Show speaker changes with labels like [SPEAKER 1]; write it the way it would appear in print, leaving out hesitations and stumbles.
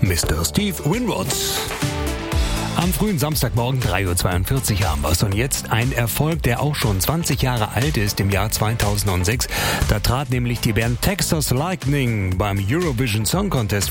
[SPEAKER 1] Mr. Steve Winwood. Am frühen Samstagmorgen 3:42 Uhr haben wir es. Und jetzt ein Erfolg, der auch schon 20 Jahre alt ist, im Jahr 2006. Da trat nämlich die Band Texas Lightning beim Eurovision Song Contest